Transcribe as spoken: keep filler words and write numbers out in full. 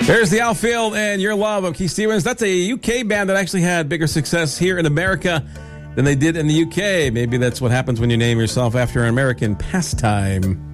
There's the Outfield and Your Love of Keith Stevens. That's a U K band that actually had bigger success here in America than they did in the U K. Maybe that's what happens when you name yourself after an American pastime.